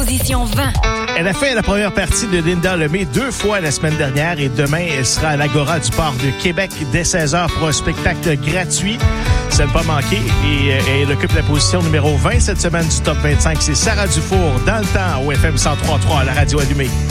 position 20. Elle a fait la première partie de Linda Lemay 2 fois la semaine dernière et demain, elle sera à l'Agora du Port de Québec dès 16h pour un spectacle gratuit. Ça ne pas manquer. Et elle occupe la position numéro 20 cette semaine du Top 25. C'est Sarah Dufour dans le temps au FM 103.3 à la radio allumée.